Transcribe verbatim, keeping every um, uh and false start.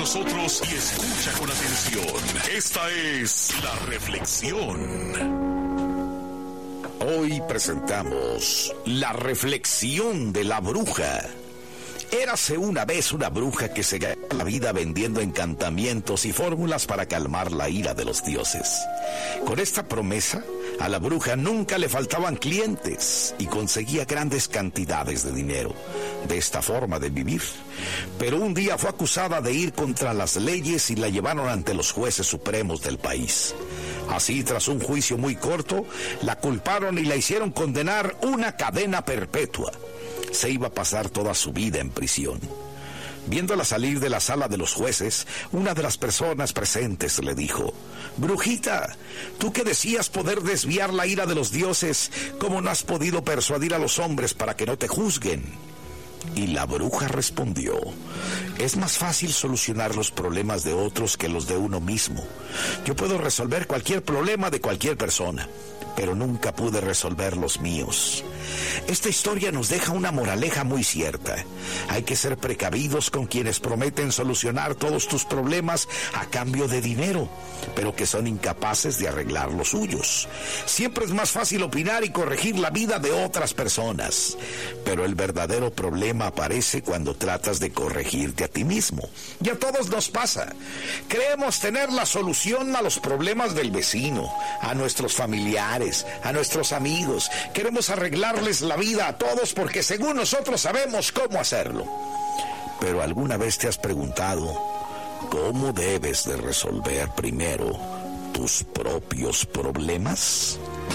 nosotros y escucha con atención. Esta es La Reflexión. Hoy presentamos La Reflexión de la Bruja. Érase una vez una bruja que se ganaba la vida vendiendo encantamientos y fórmulas para calmar la ira de los dioses. Con esta promesa, a la bruja nunca le faltaban clientes y conseguía grandes cantidades de dinero de esta forma de vivir. Pero un día fue acusada de ir contra las leyes y la llevaron ante los jueces supremos del país. Así, tras un juicio muy corto, la culparon y la hicieron condenar una cadena perpetua. Se iba a pasar toda su vida en prisión. Viéndola salir de la sala de los jueces, una de las personas presentes le dijo: «Brujita, tú que decías poder desviar la ira de los dioses, ¿cómo no has podido persuadir a los hombres para que no te juzguen?». Y la bruja respondió: «Es más fácil solucionar los problemas de otros que los de uno mismo. Yo puedo resolver cualquier problema de cualquier persona, pero nunca pude resolver los míos». Esta historia nos deja una moraleja muy cierta. Hay que ser precavidos con quienes prometen solucionar todos tus problemas a cambio de dinero, pero que son incapaces de arreglar los suyos. Siempre es más fácil opinar y corregir la vida de otras personas, pero el verdadero problema aparece cuando tratas de corregirte a ti mismo. Y a todos nos pasa. Creemos tener la solución a los problemas del vecino, a nuestros familiares, a nuestros amigos. Queremos arreglarles la vida a todos porque según nosotros sabemos cómo hacerlo. Pero ¿alguna vez te has preguntado cómo debes de resolver primero tus propios problemas?